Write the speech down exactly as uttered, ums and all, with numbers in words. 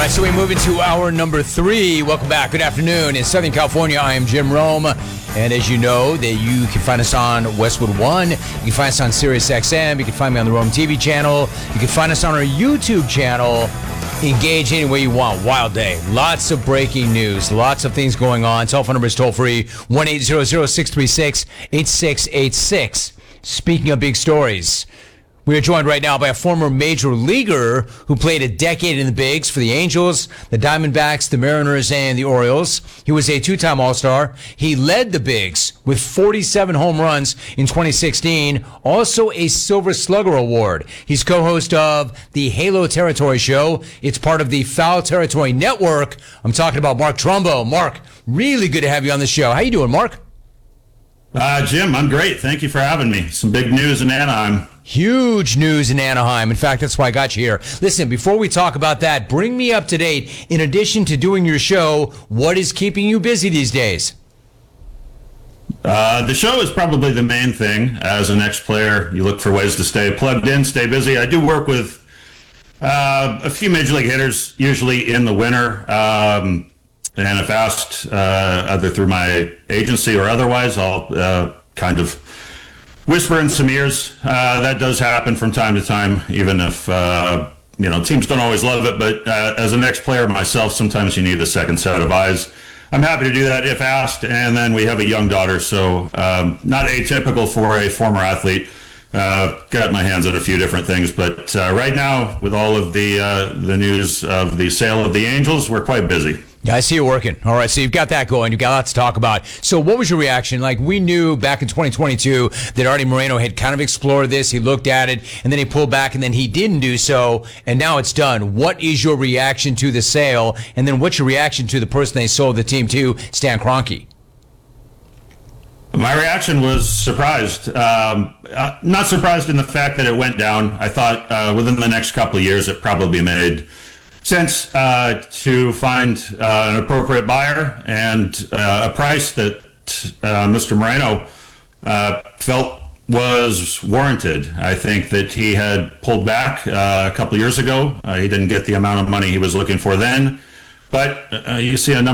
right, so we move into hour number three. Welcome back. Good afternoon. In Southern California, I am Jim Rome. And as you know, that you can find us on Westwood One. You can find us on Sirius X M. You can find me on the Rome T V channel. You can find us on our YouTube channel. Engage any way you want. Wild day. Lots of breaking news. Lots of things going on. Telephone number is toll free. one eight hundred, six three six, eight six eight six. Speaking of big stories, we are joined right now by a former major leaguer who played a decade in the bigs for the Angels, the Diamondbacks, the Mariners, and the Orioles. He was a two-time All-Star. He led the bigs with forty-seven home runs in twenty sixteen, also a Silver Slugger Award. He's co-host of the Halo Territory Show. It's part of the Foul Territory Network. I'm talking about Mark Trumbo. Mark, really good to have you on the show. How you doing, Mark? Uh, Jim, I'm great. Thank you for having me. Some big news in Anaheim. Huge news in Anaheim. In fact, that's why I got you here. Listen, before we talk about that, bring me up to date. In addition to doing your show, what is keeping you busy these days? Uh, the show is probably the main thing. As an ex-player, you look for ways to stay plugged in, stay busy. I do work with uh, a few major league hitters, usually in the winter. Um, and if asked, uh, either through my agency or otherwise, I'll uh, kind of whisper in some ears. Uh, that does happen from time to time, even if, uh, you know, teams don't always love it. But uh, as an ex-player myself, sometimes you need a second set of eyes. I'm happy to do that if asked. And then we have a young daughter, so um, not atypical for a former athlete. Uh, got my hands on a few different things. But uh, right now, with all of the, uh, the news of the sale of the Angels, we're quite busy. Yeah, I see you working. All right, so you've got that going. You've got lots to talk about. So what was your reaction? Like, we knew back in twenty twenty-two that Artie Moreno had kind of explored this. He looked at it, and then he pulled back, and then he didn't do so, and now it's done. What is your reaction to the sale? And then what's your reaction to the person they sold the team to, Stan Kroenke? My reaction was surprised. Um, uh, not surprised in the fact that it went down. I thought uh, within the next couple of years it probably made sense uh, to find uh, an appropriate buyer and uh, a price that uh, Mister Moreno uh, felt was warranted. I think that he had pulled back uh, a couple of years ago. Uh, he didn't get the amount of money he was looking for then. But uh, you see a number